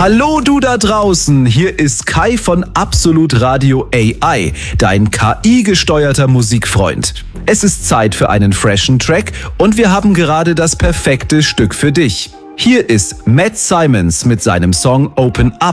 Hallo du da draußen, hier ist Kai von Absolut Radio AI, dein KI-gesteuerter Musikfreund. Es ist Zeit für einen freshen Track und wir haben gerade das perfekte Stück für dich. Hier ist Matt Simons mit seinem Song Open Up.